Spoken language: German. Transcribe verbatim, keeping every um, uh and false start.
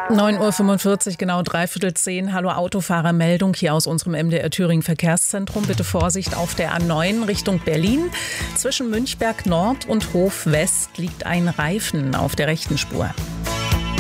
neun Uhr fünfundvierzig, genau dreiviertel zehn. Hallo Autofahrermeldung hier aus unserem M D R Thüringen Verkehrszentrum. Bitte Vorsicht auf der A neun Richtung Berlin. Zwischen Münchberg Nord und Hof West liegt ein Reifen auf der rechten Spur.